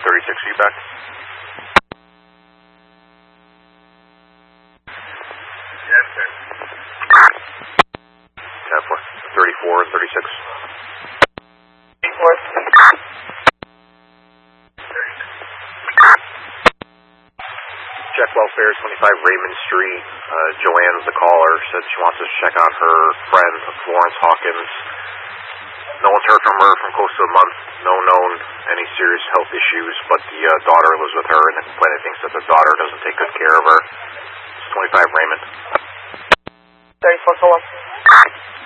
36, are you back? Yes, sir. 34 and 36. 34. Check welfare, 25 Raymond Street. Joanne's the caller, said she wants us to check on her friend, Florence Hawkins. No one's heard from her from close to a month. No known any serious health issues, but the daughter lives with her, and the complainant thinks that the daughter doesn't take good care of her. It's 25 Raymond. 34, so long.